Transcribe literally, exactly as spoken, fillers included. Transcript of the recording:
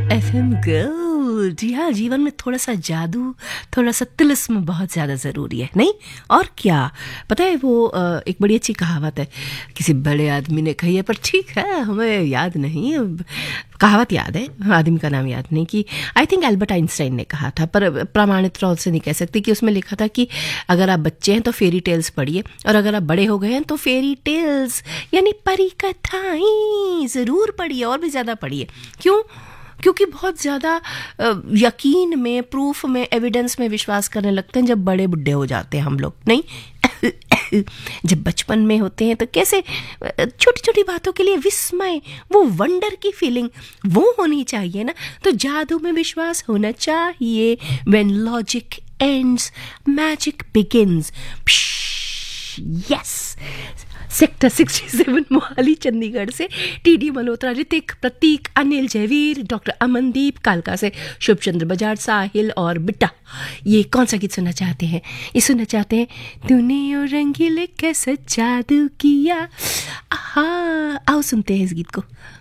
FM gold. जी हाँ, जीवन में थोड़ा सा जादू, थोड़ा सा तिलिस्म बहुत ज़्यादा ज़रूरी है, नहीं? और क्या पता है, वो एक बड़ी अच्छी कहावत है, किसी बड़े आदमी ने कही है, पर ठीक है हमें याद नहीं, कहावत याद है, आदमी का नाम याद नहीं, कि आई थिंक एल्बर्ट आइंस्टाइन ने कहा था, पर प्रमाणित तौर से नहीं कह सकती, कि उसमें लिखा था कि अगर आप बच्चे हैं तो फेरी टेल्स पढ़िए, और अगर आप बड़े हो गए हैं तो फेरी टेल्स यानी परी कथाएं ज़रूर पढ़िए, और भी ज़्यादा पढ़िए। क्यों? क्योंकि बहुत ज़्यादा यकीन में, प्रूफ में, एविडेंस में विश्वास करने लगते हैं जब बड़े बुढ़े हो जाते हैं हम लोग, नहीं? जब बचपन में होते हैं तो कैसे छोटी छोटी बातों के लिए विस्मय, वो वंडर की फीलिंग वो होनी चाहिए ना। तो जादू में विश्वास होना चाहिए। When logic ends magic begins. Yes. Sector सड़सठ मोहाली चंडीगढ़ से टीडी मल्होत्रा, ऋतिक, प्रतीक, अनिल, जयवीर, डॉक्टर अमनदीप, कालका से शुभचंद्र बजाज, साहिल और बिट्टा, ये कौन सा गीत सुनना चाहते हैं? ये सुनना चाहते हैं तूने ओ रंगीले कैसा जादू किया। आहा, आओ सुनते हैं इस गीत को।